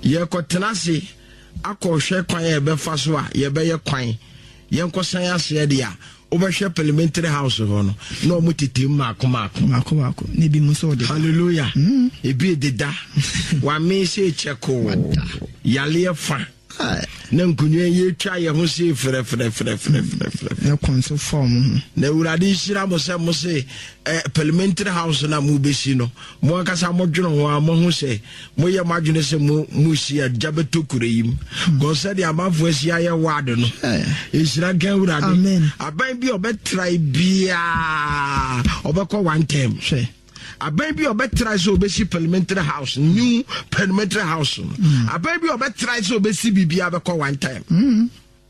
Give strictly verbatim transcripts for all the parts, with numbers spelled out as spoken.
ye kotenase akɔhwɛ kwan ye be fa so a ye be ye kwan ye nkosan ase de a obehwe parliamentary house ho no no mo titim maako maako maako maako ne bi muso de hallelujah mm. e bi de da wa me se cheko yale fa na nkunye ye twa ye ho se frɛ frɛ frɛ frɛ frɛ frɛ e konso form na urade hira mo se mo se parliamentary house na mo besi no mo akasa mo dwene ho mo ho se mo ye ma dwene se mo mo si ajabeto kureyim go se de amafo asi aye ward no e hira gan urade aban bi obetrai bia obekọ one term hwe aban bi obetrai so obesi parliamentary house new parliamentary house aban bi obetrai so obesi bibia bekọ one time mm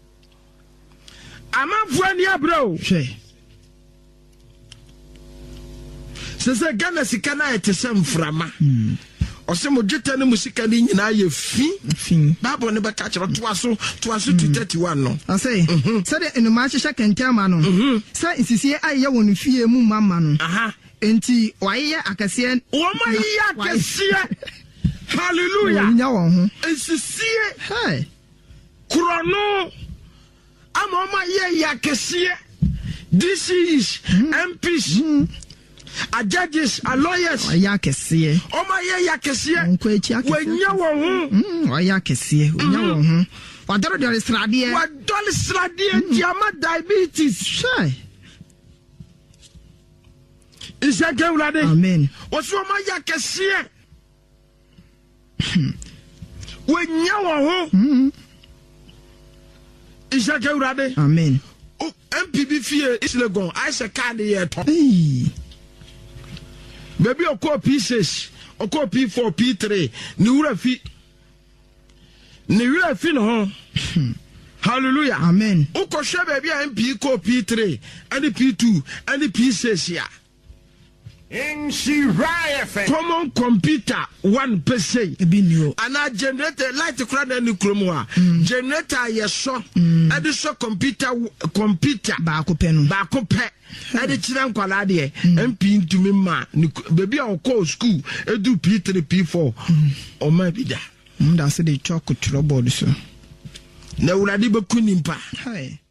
amafo ani abro hwe sese Ghana sika na etesem frama ose mo dweta ne musika ni nyina ye fi fi babo ne beka kire to aso to aso two thirty-one no ase se de enu ma hye kentama no se isisie aye won fie mu mama no aha enti waye akase wo ma ye akase hallelujah nya won ho isisie hey krono ama ma ye yakase this is M Ps a judges, a lawyers, a yakese. Oh my yakese. When you were home, or yakese, when you were home. What do you study? What do you study? Yama diabetes. Shy. Is that good? Amen. What's your my yakese? When you were home, is that good? Amen. Oh, M P B fear is the gone. I say, can't yet. Baby oko P six oko P four P three ni wura fi ni wura fi no hallelujah amen uko hwe baby M P ko P three and P two and P six ya in Shiraya common computer one percent ebi ni o ana generator light kura na ni kromo a generator ye so ade so computer computer ba ko pe no ba ko pe ade kire nkwala de M P ntumi ma baby a ko school edu P three P four o ma bi da nda se de chok trouble so na urade be kunimpa hai